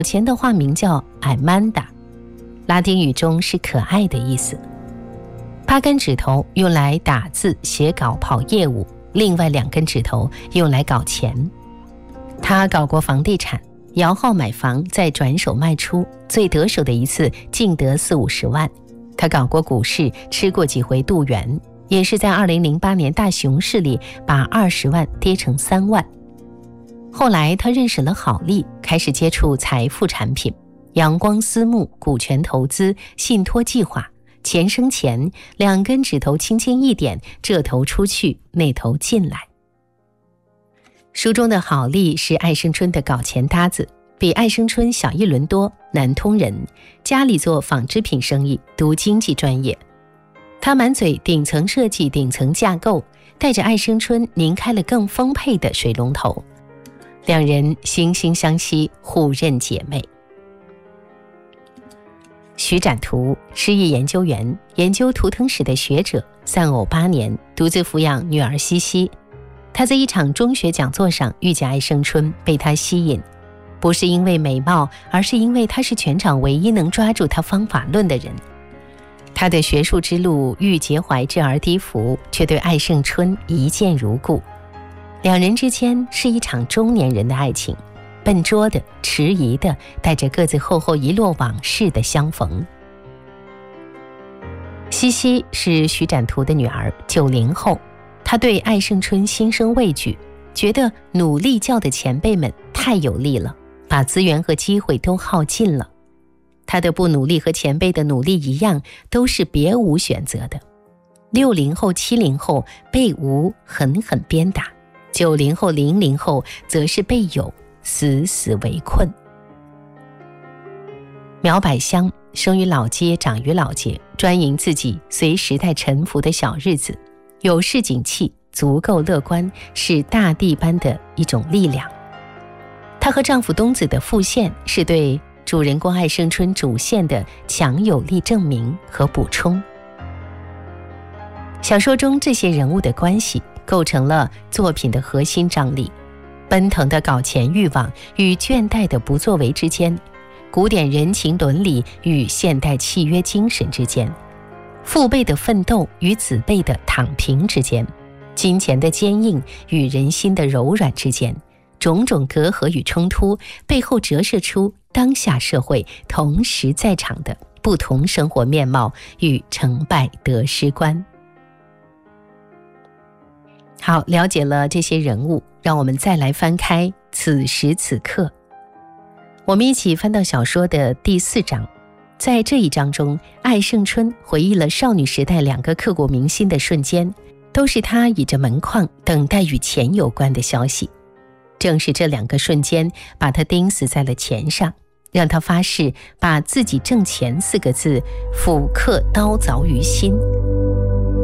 钱的化名叫 Amanda， 拉丁语中是可爱的意思。8根指头用来打字、写稿、跑业务，另外2根指头用来搞钱。他搞过房地产，摇号买房再转手卖出，最得手的一次净得40-50万。他搞过股市，吃过几回渡元，也是在2008年大熊市里把20万跌成3万。后来他认识了郝丽，开始接触财富产品，阳光私募、股权投资、信托计划，钱生钱，2根指头轻轻一点，这头出去，那头进来。书中的郝丽是艾生春的搞钱搭子，比艾生春小1轮多，南通人，家里做纺织品生意，读经济专业。他满嘴顶层设计、顶层架构，带着艾生春拧开了更丰沛的水龙头。2人惺惺相惜，互认姐妹。徐展图，诗意研究员，研究图腾史的学者，丧偶8年，独自抚养女儿西西。他在一场中学讲座上遇见艾生春，被他吸引，不是因为美貌，而是因为他是全场唯一能抓住他方法论的人。他的学术之路欲结怀之而低伏，却对艾生春一见如故。2人之间是一场中年人的爱情，笨拙的、迟疑的，带着各自厚厚一摞往事的相逢。西西是徐展图的女儿，90后，她对艾生春心生畏惧，觉得努力教的前辈们太有力了，把资源和机会都耗尽了。她的不努力和前辈的努力一样，都是别无选择的。60后、70后被无狠狠鞭打，90后、00后则是被有死死围困。苗百香生于老街，长于老街，专营自己随时代沉浮的小日子，有市井气，足够乐观，是大地般的一种力量。她和丈夫东子的复现，是对主人公艾生春主线的强有力证明和补充。小说中这些人物的关系构成了作品的核心张力，奔腾的搞钱欲望与倦怠的不作为之间，古典人情伦理与现代契约精神之间，父辈的奋斗与子辈的躺平之间，金钱的坚硬与人心的柔软之间，种种隔阂与冲突背后折射出当下社会同时在场的不同生活面貌与成败得失观。好，了解了这些人物，让我们再来翻开此时此刻。我们一起翻到小说的第4章。在这一章中，艾胜春回忆了少女时代2个刻骨铭心的瞬间，都是她倚着门框等待与钱有关的消息。正是这2个瞬间把她钉死在了钱上，让她发誓把自己挣钱4个字复刻刀凿于心，